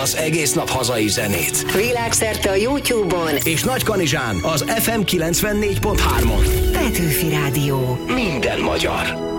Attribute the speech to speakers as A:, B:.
A: az egész nap hazai zenét.
B: Világszerte a YouTube-on
A: és Nagykanizsán az FM 94.3-on.
B: Petőfi Rádió.
A: Minden magyar.